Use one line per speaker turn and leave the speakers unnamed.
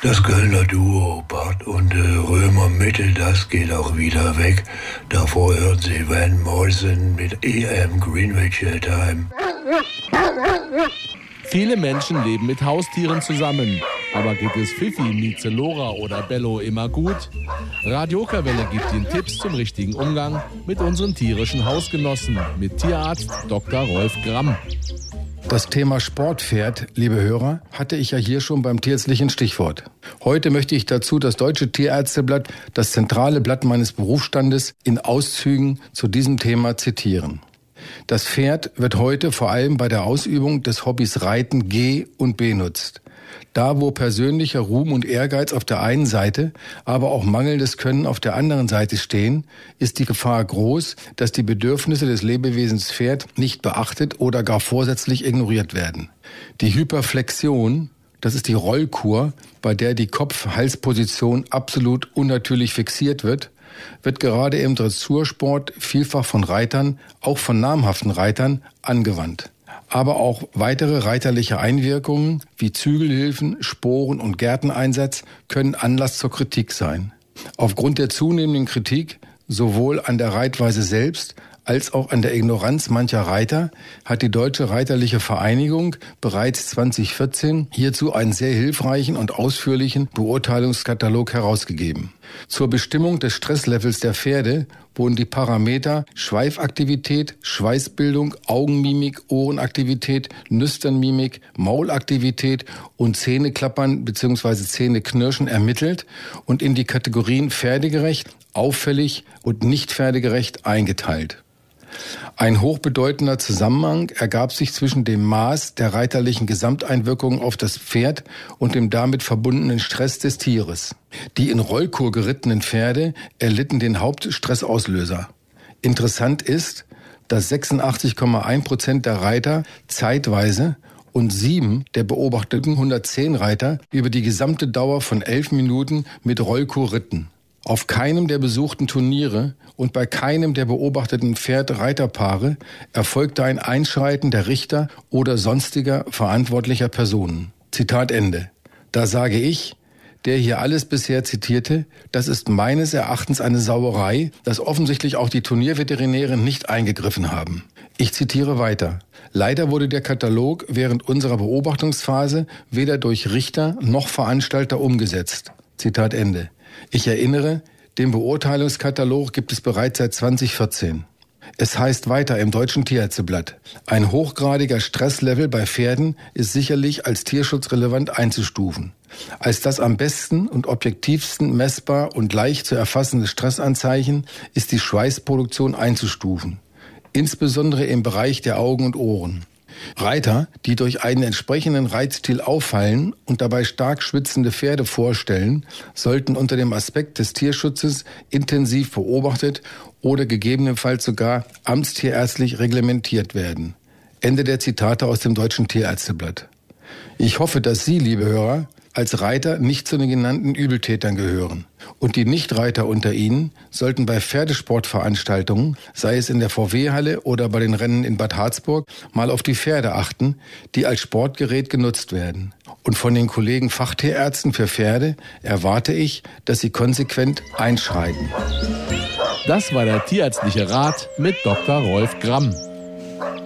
Das Kölner Duo Bart und Römer Mitte, das geht auch wieder weg. Davor hören Sie Van Morrison mit AM Greenwich Time.
Viele Menschen leben mit Haustieren zusammen. Aber geht es Fifi, Mieze, Lora oder Bello immer gut? Radio Okerwelle gibt Ihnen Tipps zum richtigen Umgang mit unseren tierischen Hausgenossen. Mit Tierarzt Dr. Rolf Gramm.
Das Thema Sportpferd, liebe Hörer, hatte ich ja hier schon beim tierärztlichen Stichwort. Heute möchte ich dazu das Deutsche Tierärzteblatt, das zentrale Blatt meines Berufsstandes, in Auszügen zu diesem Thema zitieren. Das Pferd wird heute vor allem bei der Ausübung des Hobbys Reiten G und benutzt. Da, wo persönlicher Ruhm und Ehrgeiz auf der einen Seite, aber auch mangelndes Können auf der anderen Seite stehen, ist die Gefahr groß, dass die Bedürfnisse des Lebewesens Pferd nicht beachtet oder gar vorsätzlich ignoriert werden. Die Hyperflexion, das ist die Rollkur, bei der die Kopf-Hals-Position absolut unnatürlich fixiert wird gerade im Dressursport vielfach von Reitern, auch von namhaften Reitern, angewandt. Aber auch weitere reiterliche Einwirkungen wie Zügelhilfen, Sporen und Gärteneinsatz können Anlass zur Kritik sein. Aufgrund der zunehmenden Kritik sowohl an der Reitweise selbst als auch an der Ignoranz mancher Reiter hat die Deutsche Reiterliche Vereinigung bereits 2014 hierzu einen sehr hilfreichen und ausführlichen Beurteilungskatalog herausgegeben. Zur Bestimmung des Stresslevels der Pferde wurden die Parameter Schweifaktivität, Schweißbildung, Augenmimik, Ohrenaktivität, Nüsternmimik, Maulaktivität und Zähneklappern bzw. Zähneknirschen ermittelt und in die Kategorien pferdegerecht, auffällig und nicht pferdegerecht eingeteilt. Ein hochbedeutender Zusammenhang ergab sich zwischen dem Maß der reiterlichen Gesamteinwirkungen auf das Pferd und dem damit verbundenen Stress des Tieres. Die in Rollkur gerittenen Pferde erlitten den Hauptstressauslöser. Interessant ist, dass 86,1% der Reiter zeitweise und 7 der beobachteten 110 Reiter über die gesamte Dauer von 11 Minuten mit Rollkur ritten. Auf keinem der besuchten Turniere und bei keinem der beobachteten Pferd-Reiterpaare erfolgte ein Einschreiten der Richter oder sonstiger verantwortlicher Personen. Zitat Ende. Da sage ich, der hier alles bisher zitierte, das ist meines Erachtens eine Sauerei, dass offensichtlich auch die Turnierveterinäre nicht eingegriffen haben. Ich zitiere weiter. Leider wurde der Katalog während unserer Beobachtungsphase weder durch Richter noch Veranstalter umgesetzt. Zitat Ende. Ich erinnere, den Beurteilungskatalog gibt es bereits seit 2014. Es heißt weiter im Deutschen Tierärzteblatt, ein hochgradiger Stresslevel bei Pferden ist sicherlich als tierschutzrelevant einzustufen. Als das am besten und objektivsten messbar und leicht zu erfassende Stressanzeichen ist die Schweißproduktion einzustufen, insbesondere im Bereich der Augen und Ohren. Reiter, die durch einen entsprechenden Reitstil auffallen und dabei stark schwitzende Pferde vorstellen, sollten unter dem Aspekt des Tierschutzes intensiv beobachtet oder gegebenenfalls sogar amtstierärztlich reglementiert werden. Ende der Zitate aus dem Deutschen Tierärzteblatt. Ich hoffe, dass Sie, liebe Hörer, als Reiter nicht zu den genannten Übeltätern gehören. Und die Nichtreiter unter Ihnen sollten bei Pferdesportveranstaltungen, sei es in der VW-Halle oder bei den Rennen in Bad Harzburg, mal auf die Pferde achten, die als Sportgerät genutzt werden. Und von den Kollegen Fachtierärzten für Pferde erwarte ich, dass sie konsequent einschreiten.
Das war der tierärztliche Rat mit Dr. Rolf Gramm.